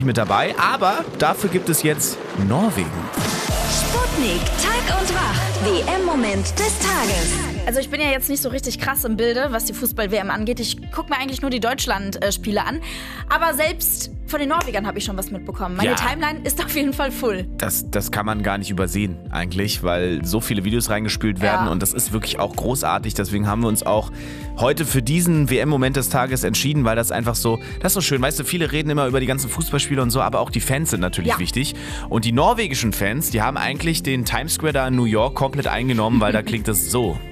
mit dabei, aber dafür gibt es jetzt Norwegen. Sputnik, Tag und Wach. WM-Moment des Tages. Also ich bin ja jetzt nicht so richtig krass im Bilde, was die Fußball-WM angeht. Ich gucke mir eigentlich nur die Deutschland-Spiele an. Aber selbst von den Norwegern habe ich schon was mitbekommen. Meine Timeline ist auf jeden Fall full. Das kann man gar nicht übersehen eigentlich, weil so viele Videos reingespült werden und das ist wirklich auch großartig. Deswegen haben wir uns auch heute für diesen WM-Moment des Tages entschieden, weil das einfach so, das ist so schön. Weißt du, viele reden immer über die ganzen Fußballspiele und so, aber auch die Fans sind natürlich wichtig. Und die norwegischen Fans, die haben eigentlich den Times Square da in New York komplett eingenommen, weil da klingt es so.